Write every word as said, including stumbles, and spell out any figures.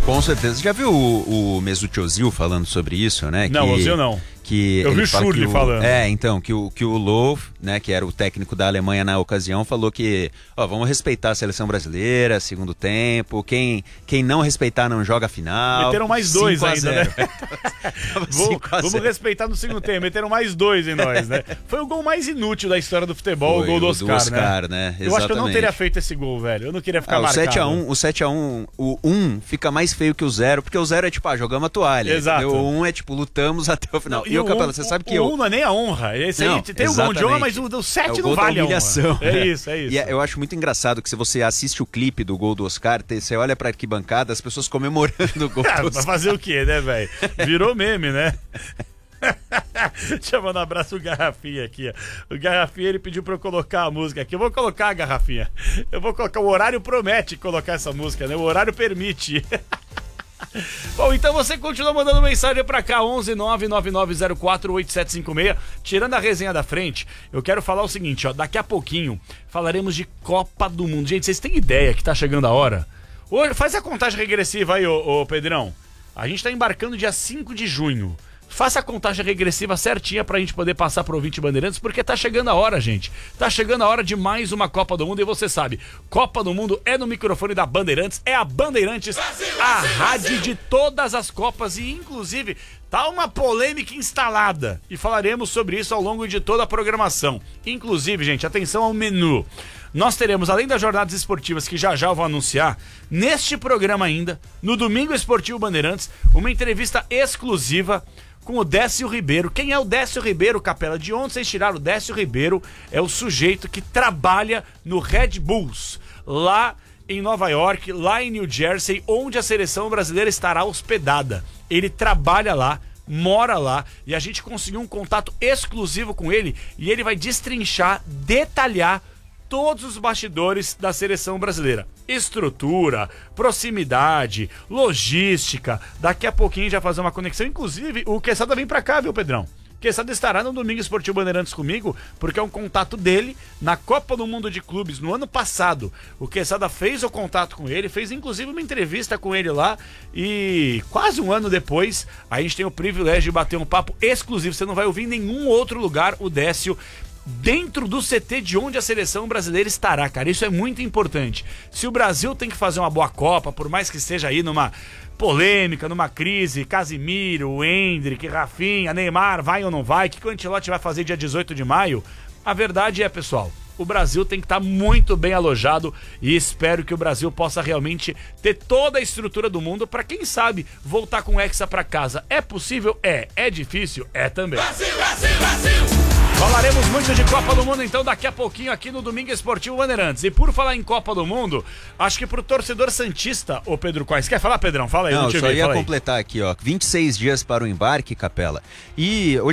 Com certeza. Já viu o, o Mesut Ozil falando sobre isso, né? Não, que... Ozil não. Que eu vi o Schürrle falando. É, então, que o, que o Löw, né, que era o técnico da Alemanha na ocasião, falou que, ó, vamos respeitar a seleção brasileira, segundo tempo, quem, quem não respeitar não joga a final. Meteram mais dois ainda, né? Vou, vamos respeitar no segundo tempo, meteram mais dois em nós, né? Foi o gol mais inútil da história do futebol, Foi, o gol do Oscar, do Oscar né? né? Eu acho que eu não teria feito esse gol, velho, eu não queria ficar ah, marcado. O sete a um, o sete a um, o um fica mais feio que o zero, porque o zero é tipo, ah, jogamos a toalha. Exato. O um é tipo, lutamos até o final. Não, e o Capela, um, você sabe que o eu... um não é nem a honra. Esse não, aí tem o gol de honra, mas o do sete é não vale a honra. É isso, é isso. E eu acho muito engraçado que se você assiste o clipe do gol do Oscar, você olha pra arquibancada, as pessoas comemorando o gol ah, do Oscar. Pra fazer o quê, né, velho? Virou meme, né? Deixa eu mandar um abraço o Garrafinha aqui, ó. O Garrafinha, ele pediu pra eu colocar a música aqui. Eu vou colocar a Garrafinha. Eu vou colocar, o horário promete colocar essa música, né? O horário permite. Bom, então você continua mandando mensagem pra cá, onze nove nove nove zero quatro oito sete cinco seis. Tirando a resenha da frente, eu quero falar o seguinte, ó. Daqui a pouquinho falaremos de Copa do Mundo. Gente, vocês têm ideia que tá chegando a hora? Hoje, faz a contagem regressiva aí, ô, ô Pedrão. A gente tá embarcando dia cinco de junho. Faça a contagem regressiva certinha pra gente poder passar pro ouvinte Bandeirantes, porque tá chegando a hora, gente. Tá chegando a hora de mais uma Copa do Mundo e você sabe, Copa do Mundo é no microfone da Bandeirantes, é a Bandeirantes, Brasil, a Brasil, rádio Brasil. De todas as Copas e inclusive tá uma polêmica instalada e falaremos sobre isso ao longo de toda a programação. Inclusive, gente, atenção ao menu. Nós teremos, além das jornadas esportivas que já já eu vou anunciar, neste programa ainda, no Domingo Esportivo Bandeirantes, uma entrevista exclusiva com o Décio Ribeiro. Quem é o Décio Ribeiro, Capela? De onde vocês tiraram? O Décio Ribeiro é o sujeito que trabalha no Red Bulls, lá em Nova York, lá em New Jersey, onde a seleção brasileira estará hospedada. Ele trabalha lá, mora lá, e a gente conseguiu um contato exclusivo com ele, e ele vai destrinchar, detalhar todos os bastidores da seleção brasileira. Estrutura, proximidade, logística. Daqui a pouquinho já fazer uma conexão. Inclusive, o Quesada vem pra cá, viu, Pedrão? Quesada estará no Domingo Esportivo Bandeirantes comigo, porque é um contato dele na Copa do Mundo de Clubes no ano passado. O Quesada fez o contato com ele, fez inclusive uma entrevista com ele lá, e quase um ano depois a gente tem o privilégio de bater um papo exclusivo. Você não vai ouvir em nenhum outro lugar o Décio dentro do C T de onde a seleção brasileira estará, cara. Isso é muito importante. Se o Brasil tem que fazer uma boa Copa, por mais que esteja aí numa polêmica, numa crise, Casimiro, Endrick, Rafinha, Neymar, vai ou não vai, o que o Ancelotti vai fazer dia dezoito de maio? A verdade é, pessoal, o Brasil tem que estar muito bem alojado e espero que o Brasil possa realmente ter toda a estrutura do mundo para, quem sabe, voltar com o Hexa para casa. É possível? É. É difícil? É também. Brasil, Brasil, Brasil! Falaremos muito de Copa do Mundo, então, daqui a pouquinho aqui no Domingo Esportivo Bandeirantes. E por falar em Copa do Mundo, acho que pro torcedor santista, ô Pedro Quais, quer falar, Pedrão? Fala aí. Não, não te só vi, ia fala completar aí. aqui, ó, vinte e seis dias para o embarque, Capela. E hoje